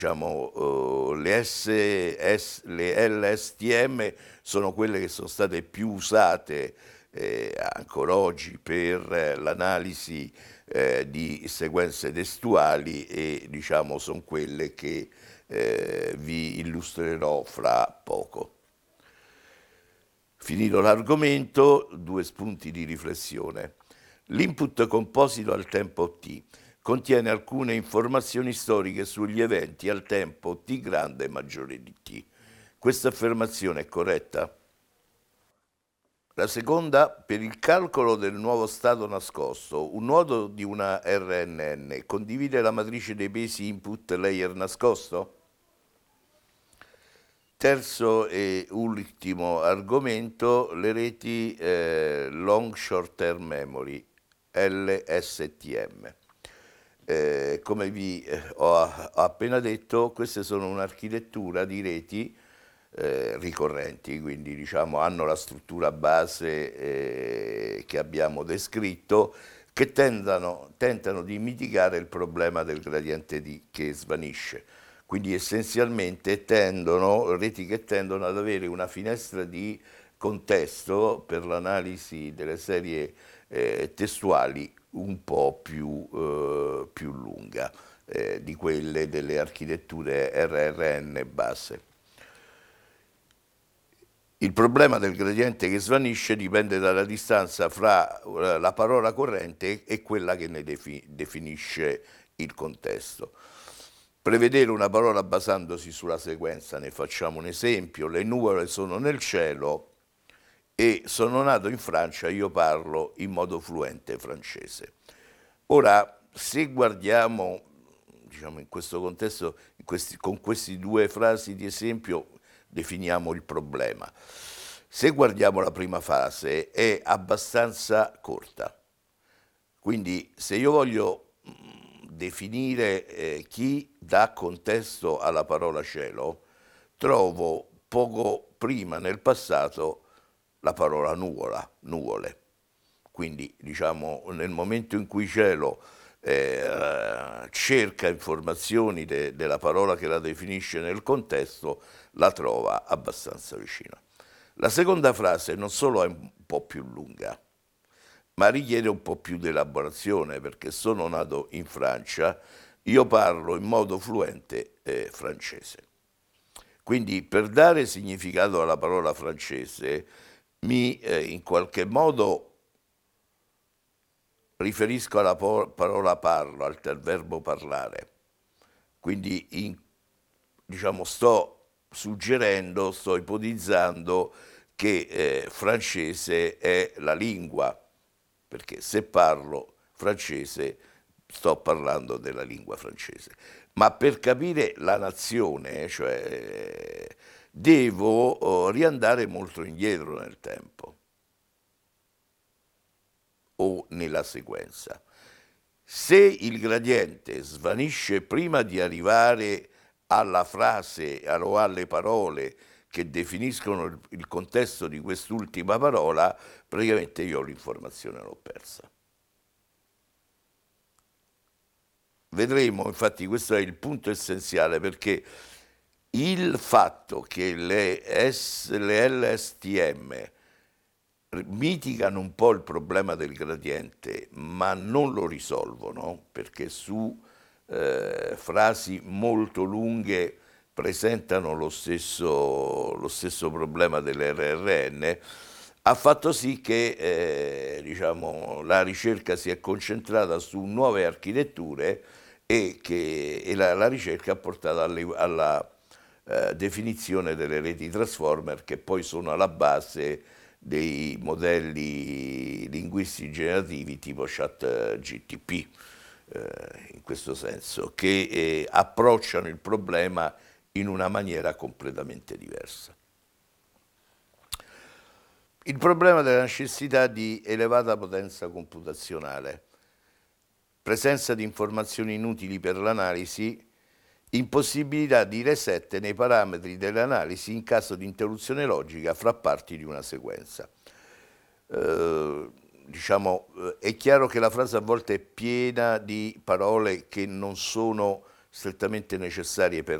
diciamo, le LSTM sono quelle che sono state più usate ancora oggi per l'analisi di sequenze testuali e diciamo sono quelle che vi illustrerò fra poco. Finito l'argomento, due spunti di riflessione. L'input composito al tempo t contiene alcune informazioni storiche sugli eventi al tempo t grande maggiore di t. Questa affermazione è corretta? La seconda, per il calcolo del nuovo stato nascosto, un nodo di una RNN condivide la matrice dei pesi input layer nascosto? Terzo e ultimo argomento, le reti Long Short Term Memory, LSTM. Come vi ho appena detto, queste sono un'architettura di reti ricorrenti, quindi diciamo hanno la struttura base che abbiamo descritto, che tentano di mitigare il problema del gradiente che svanisce. Quindi essenzialmente reti che tendono ad avere una finestra di contesto per l'analisi delle serie testuali un po' più lunga di quelle delle architetture RRN base. Il problema del gradiente che svanisce dipende dalla distanza fra la parola corrente e quella che ne definisce il contesto. Prevedere una parola basandosi sulla sequenza, ne facciamo un esempio: le nuvole sono nel cielo e sono nato in Francia, io parlo in modo fluente francese. Ora, se guardiamo, diciamo, in questo contesto, con queste due frasi di esempio, definiamo il problema. Se guardiamo la prima fase, è abbastanza corta. Quindi, se io voglio definire chi dà contesto alla parola cielo, trovo poco prima nel passato la parola nuvola, nuvole. Quindi diciamo nel momento in cui cielo cerca informazioni della parola che la definisce nel contesto, la trova abbastanza vicina. La seconda frase non solo è un po' più lunga, ma richiede un po' più di elaborazione, perché sono nato in Francia, io parlo in modo fluente francese. Quindi per dare significato alla parola francese in qualche modo riferisco alla parola parlo, al verbo parlare. Quindi diciamo, sto ipotizzando che francese è la lingua, perché se parlo francese sto parlando della lingua francese. Ma per capire la nazione, cioè, devo riandare molto indietro nel tempo o nella sequenza. Se il gradiente svanisce prima di arrivare alla frase o alle parole che definiscono il contesto di quest'ultima parola, praticamente io l'informazione l'ho persa. Vedremo, infatti questo è il punto essenziale, perché il fatto che le LSTM mitigano un po' il problema del gradiente, ma non lo risolvono, perché su frasi molto lunghe presentano lo stesso problema dell'RRN, ha fatto sì che diciamo, la ricerca si è concentrata su nuove architetture e la ricerca ha portato alla definizione delle reti transformer, che poi sono alla base dei modelli linguistici generativi tipo ChatGTP, in questo senso, che approcciano il problema in una maniera completamente diversa. Il problema della necessità di elevata potenza computazionale, presenza di informazioni inutili per l'analisi, impossibilità di reset nei parametri dell'analisi in caso di interruzione logica fra parti di una sequenza. Diciamo, è chiaro che la frase a volte è piena di parole che non sono strettamente necessarie per